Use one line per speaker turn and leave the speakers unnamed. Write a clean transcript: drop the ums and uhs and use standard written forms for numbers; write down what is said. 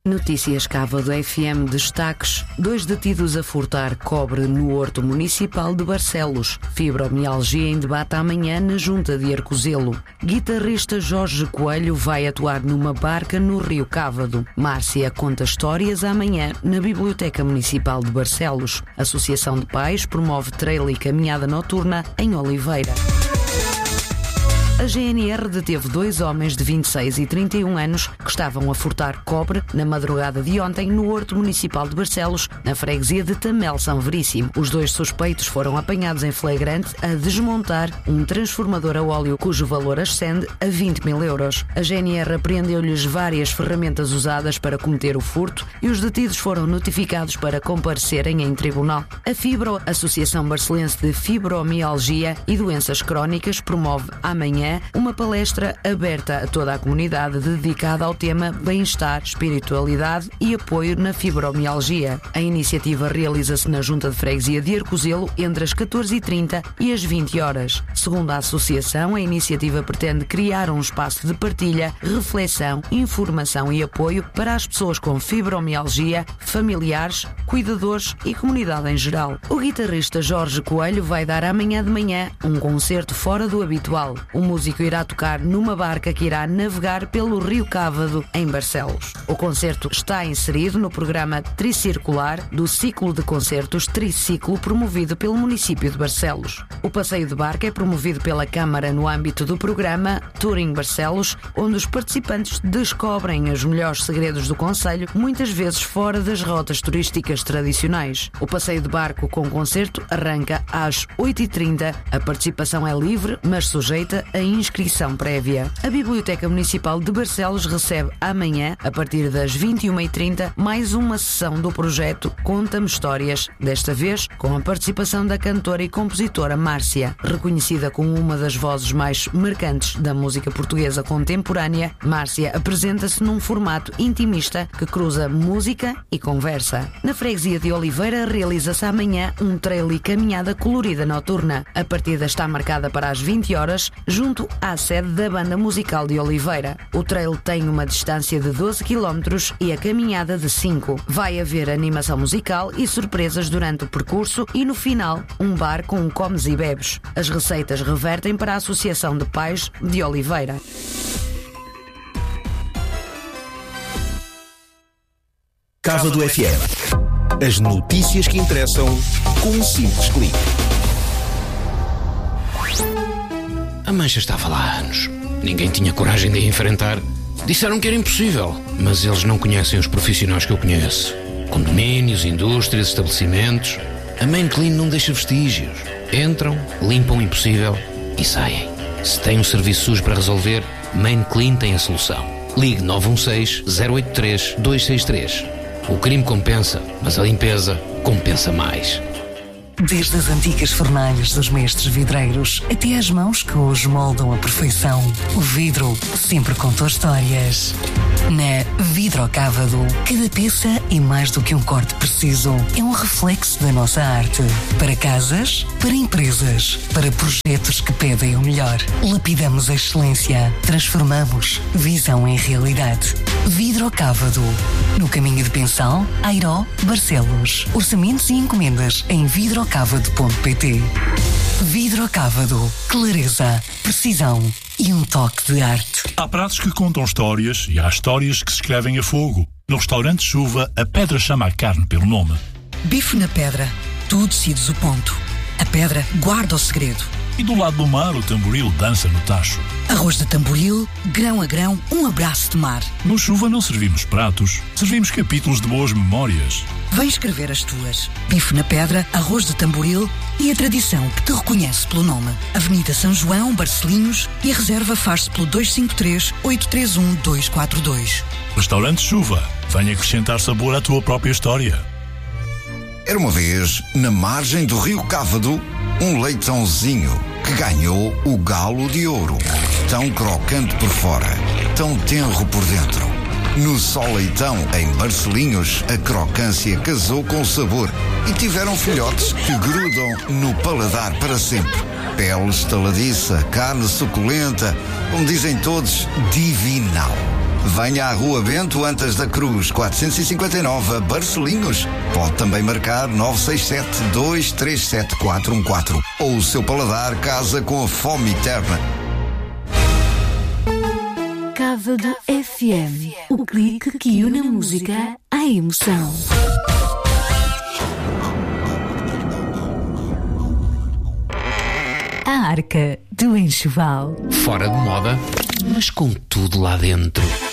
Notícias Cávado FM destaques: 2 detidos a furtar cobre no Horto Municipal de Barcelos. Fibromialgia em debate amanhã na Junta de Arcozelo. Guitarrista Jorge Coelho vai atuar numa barca no Rio Cávado. Márcia conta histórias amanhã na Biblioteca Municipal de Barcelos. Associação de Pais promove trail e caminhada noturna em Oliveira. A GNR deteve 2 homens de 26 e 31 anos que estavam a furtar cobre na madrugada de ontem no Horto Municipal de Barcelos, na freguesia de Tamel São Veríssimo. Os 2 suspeitos foram apanhados em flagrante a desmontar um transformador a óleo cujo valor ascende a 20 mil euros. A GNR apreendeu-lhes várias ferramentas usadas para cometer o furto e os detidos foram notificados para comparecerem em tribunal. A Fibro, Associação Barcelense de Fibromialgia e Doenças Crónicas, promove amanhã uma palestra aberta a toda a comunidade dedicada ao tema bem-estar, espiritualidade e apoio na fibromialgia. A iniciativa realiza-se na Junta de Freguesia de Arcozelo entre as 14h30 e as 20 horas. Segundo a associação, a iniciativa pretende criar um espaço de partilha, reflexão, informação e apoio para as pessoas com fibromialgia, familiares, cuidadores e comunidade em geral. O guitarrista Jorge Coelho vai dar amanhã de manhã um concerto fora do habitual. O músico irá tocar numa barca que irá navegar pelo Rio Cávado, em Barcelos. O concerto está inserido no programa tricircular do ciclo de concertos Triciclo promovido pelo município de Barcelos. O passeio de barca é promovido pela Câmara no âmbito do programa Touring Barcelos, onde os participantes descobrem os melhores segredos do concelho, muitas vezes fora das rotas turísticas tradicionais. O passeio de barco com concerto arranca às 8h30. A participação é livre, mas sujeita a inscrição prévia. A Biblioteca Municipal de Barcelos recebe amanhã, a partir das 21h30, mais uma sessão do projeto Conta-me Histórias, desta vez com a participação da cantora e compositora Márcia. Reconhecida como uma das vozes mais marcantes da música portuguesa contemporânea, Márcia apresenta-se num formato intimista que cruza música e conversa. Na freguesia de Oliveira realiza-se amanhã um trail e caminhada colorida noturna. A partida está marcada para as 20 horas, junto à sede da Banda Musical de Oliveira. O trail tem uma distância de 12 km e a caminhada de 5. Vai haver animação musical e surpresas durante o percurso e, no final, um bar com comes e bebes. As receitas revertem para a Associação de Pais de Oliveira.
Cávado FM. As notícias que interessam com um simples clique.
A mancha estava lá há anos. Ninguém tinha coragem de a enfrentar. Disseram que era impossível, mas eles não conhecem os profissionais que eu conheço. Condomínios, indústrias, estabelecimentos. A Main Clean não deixa vestígios. Entram, limpam o impossível e saem. Se tem um serviço sujo para resolver, Main Clean tem a solução. Ligue 916-083-263. O crime compensa, mas a limpeza compensa mais.
Desde as antigas fornalhas dos mestres vidreiros até às mãos que hoje moldam a perfeição, o vidro sempre contou histórias. Na Vidro Cávado, cada peça é mais do que um corte preciso. É um reflexo da nossa arte. Para casas, para empresas, para projetos que pedem o melhor. Lapidamos a excelência. Transformamos visão em realidade. Vidro Cávado. No caminho de Pensal, Airó, Barcelos. Orçamentos e encomendas em vidrocávado.pt. Vidro Cávado. Clareza, precisão e um toque de arte.
Há pratos que contam histórias e há histórias que se escrevem a fogo. No restaurante Chuva, a pedra chama a carne pelo nome.
Bife na pedra. Tu decides o ponto. A pedra guarda o segredo.
E do lado do mar, o tamboril dança no tacho.
Arroz de tamboril, grão a grão, um abraço de mar.
No Chuva não servimos pratos, servimos capítulos de boas memórias.
Vem escrever as tuas. Bife na pedra, arroz de tamboril e a tradição que te reconhece pelo nome. Avenida São João, Barcelinhos, e a reserva faz-se pelo 253-831-242.
Restaurante Chuva, vem acrescentar sabor à tua própria história.
Era uma vez, na margem do Rio Cávado, um leitãozinho que ganhou o galo de ouro. Tão crocante por fora, tão tenro por dentro. No Só Leitão, em Barcelinhos, a crocância casou com o sabor e tiveram filhotes que grudam no paladar para sempre. Pele estaladiça, carne suculenta, como dizem todos, divinal. Venha à Rua Bento Antas da Cruz, 459, Barcelinhos. Pode também marcar 967-237-414. Ou o seu paladar casa com a fome eterna.
Cávado FM, o clique que une a música à emoção. A Arca do Enxoval.
Fora de moda, mas com tudo lá dentro.